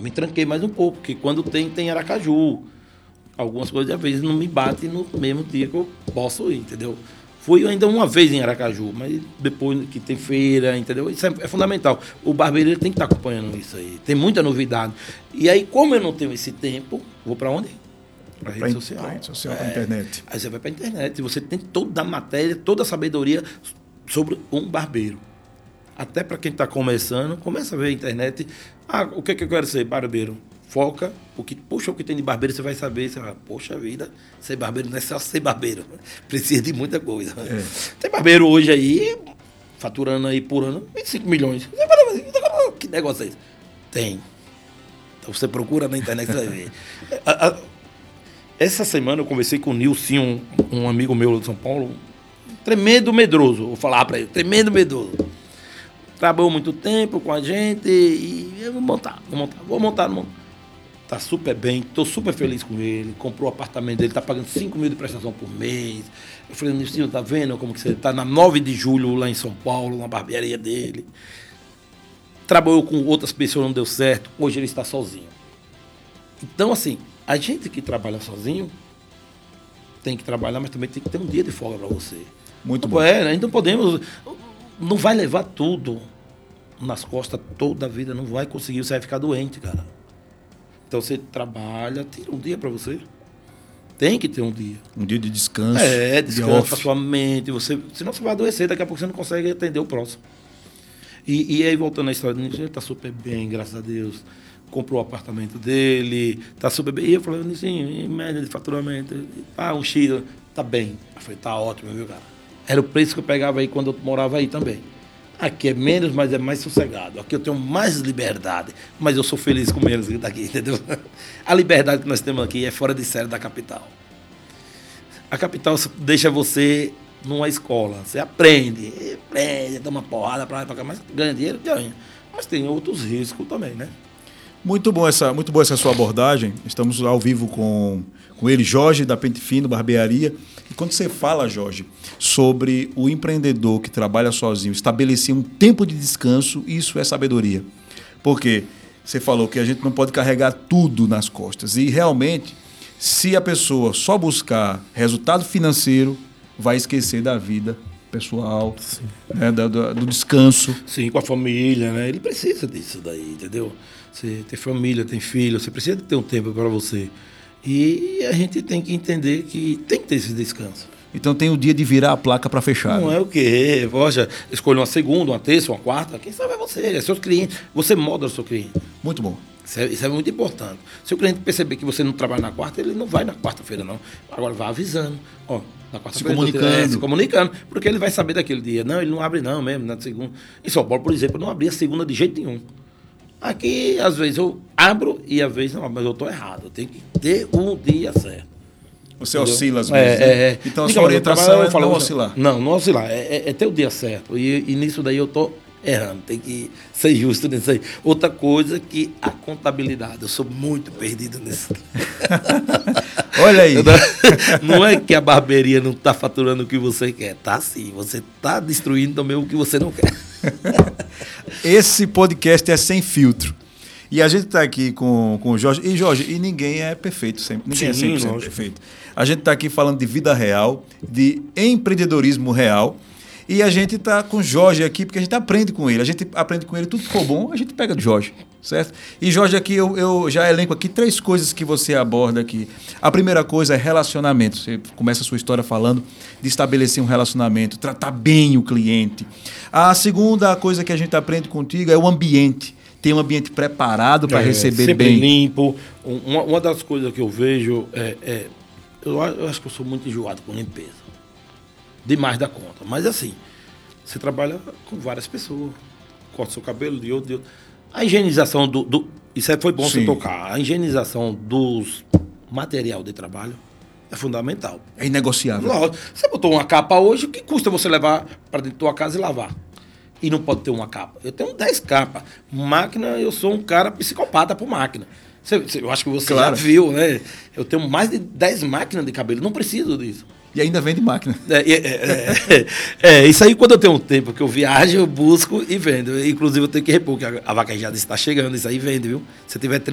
Me tranquei mais um pouco, porque quando tem Aracaju. Algumas coisas, às vezes, não me batem no mesmo dia que eu posso ir, entendeu? Fui ainda uma vez em Aracaju, mas depois que tem feira, entendeu? Isso é fundamental. O barbeiro ele tem que estar acompanhando isso aí. Tem muita novidade. E aí, como eu não tenho esse tempo, vou para onde? Para a rede social. Para rede social, para a internet. Aí você vai para a internet e você tem toda a matéria, toda a sabedoria sobre um barbeiro. Até para quem está começando, começa a ver a internet. O que eu quero ser? Barbeiro. Foca, o que tem de barbeiro, você vai saber. Você vai, poxa vida, ser barbeiro não é só ser barbeiro. Precisa de muita coisa. Tem barbeiro hoje aí, faturando aí por ano 25 milhões. Que negócio é esse? Tem. Então você procura na internet, você vai ver. Essa semana eu conversei com o Nilson, um amigo meu de São Paulo, tremendo medroso, vou falar para ele, tremendo medroso. Trabalhou muito tempo com a gente e eu vou montar. Tá super bem, tô super feliz com ele, comprou o apartamento dele, tá pagando 5 mil de prestação por mês. Eu falei, Nilson, tá vendo como que você tá na 9 de julho lá em São Paulo, na barbearia dele. Trabalhou com outras pessoas, não deu certo, hoje ele está sozinho. Então, assim, a gente que trabalha sozinho tem que trabalhar, mas também tem que ter um dia de folga para você. Muito bom. Nós não podemos, não vai levar tudo nas costas toda a vida, não vai conseguir, você vai ficar doente, cara. Então você trabalha, tira um dia para você. Tem que ter um dia. Um dia de descanso. Descansa a sua mente. Senão você vai adoecer, daqui a pouco você não consegue atender o próximo. E aí, voltando à história, ele está super bem, graças a Deus. Comprou o apartamento dele, está super bem. E eu falei, em média de faturamento, um X, tá bem. Eu falei, tá ótimo, viu, cara? Era o preço que eu pegava aí quando eu morava aí também. Aqui é menos, mas é mais sossegado. Aqui eu tenho mais liberdade, mas eu sou feliz com menos daqui, entendeu? A liberdade que nós temos aqui é fora de série da capital. A capital deixa você numa escola. Você aprende, dá uma porrada para lá e para cá, mas ganha dinheiro, ganha. Mas tem outros riscos também, né? Muito boa essa sua abordagem. Estamos ao vivo com ele, Jorge, da Pente Fino, barbearia. E quando você fala, Jorge, sobre o empreendedor que trabalha sozinho, estabelecer um tempo de descanso, isso é sabedoria. Porque você falou que a gente não pode carregar tudo nas costas. E realmente, se a pessoa só buscar resultado financeiro, vai esquecer da vida pessoal, né, do descanso. Sim, com a família, né? Ele precisa disso daí, entendeu? Você tem família, tem filho, você precisa ter um tempo para você. E a gente tem que entender que tem que ter esse descanso. Então tem o dia de virar a placa para fechar. Não é o quê? Poxa, escolha uma segunda, uma terça, uma quarta. Quem sabe é você, é seus clientes. Você molda o seu cliente. Muito bom. Isso é muito importante. Se o cliente perceber que você não trabalha na quarta, ele não vai na quarta-feira, não. Agora vai avisando. Ó, na quarta-feira. Se comunicando. Porque ele vai saber daquele dia. Não, ele não abre não mesmo, na segunda. Em São Paulo, por exemplo, eu não abria a segunda de jeito nenhum. Aqui, às vezes, eu abro e às vezes não, mas eu estou errado. Eu tenho que ter um dia certo. Você oscila às vezes, né? Então a sua orientação é não oscilar. Não oscilar. É ter o dia certo. E nisso daí eu estou errando. Tem que ser justo nisso aí. Outra coisa que a contabilidade. Eu sou muito perdido nisso. Olha aí. Não é que a barbearia não está faturando o que você quer. Tá sim. Você está destruindo também o que você não quer. Esse podcast é sem filtro. E a gente está aqui com o Jorge. E, Jorge, ninguém é perfeito sempre. Ninguém é 100% perfeito. A gente está aqui falando de vida real, de empreendedorismo real. E a gente está com o Jorge aqui porque a gente aprende com ele. A gente aprende com ele tudo que for bom, a gente pega do Jorge, certo? E, Jorge, aqui eu já elenco aqui 3 coisas que você aborda aqui. A primeira coisa é relacionamento. Você começa a sua história falando de estabelecer um relacionamento, tratar bem o cliente. A segunda coisa que a gente aprende contigo é o ambiente. Ter um ambiente preparado para receber sempre bem. Limpo. Uma das coisas que eu vejo eu acho que eu sou muito enjoado com limpeza. Demais da conta. Mas assim, você trabalha com várias pessoas. Corta seu cabelo de outro. A higienização isso foi bom você tocar. A higienização dos material de trabalho é fundamental. É inegociável. Lógico. Você botou uma capa hoje, o que custa você levar para dentro da tua casa e lavar? E não pode ter uma capa. Eu tenho 10 capas. Máquina, eu sou um cara psicopata por máquina. Eu acho que você já viu, né? Eu tenho mais de 10 máquinas de cabelo. Não preciso disso. E ainda vende máquina. Isso aí quando eu tenho um tempo que eu viajo, eu busco e vendo. Inclusive eu tenho que repor, que a vaquejada está chegando, isso aí vende, viu? Se tiver